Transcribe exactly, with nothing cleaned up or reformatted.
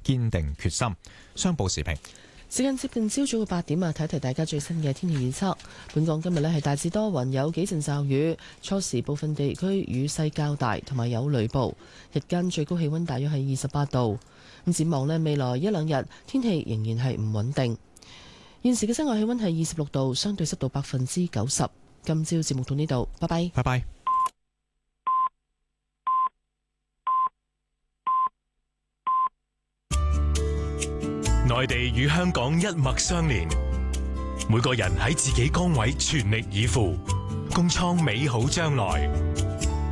堅定決心。商報時評。 時間接近朝早嘅八點啊，睇提大家最新嘅天氣預測。本港今日呢係大致多雲，有幾陣驟雨，初時部分地區雨勢較大，同埋有雷暴。日間最高氣溫大約係二十八度。咁展望呢，未來一兩日天氣仍然係唔穩定。現時嘅室外氣溫係二十六度，相對濕度百分之九十。今朝節目到呢度，拜拜。 拜拜。 內地與香港一脈相連，每個人喺自己崗位全力以赴，共創美好將來。